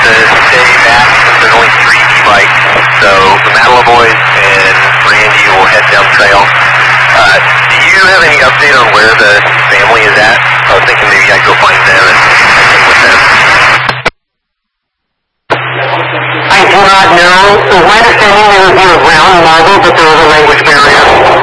to stay back since there's only 3 e-bikes. So the Matala boys and Randy will head down the trail. Do you have any update on where the family is at? I was thinking maybe I'd go find them and hang with them. I do not know. My understanding they would be around Marble, but there was a language barrier.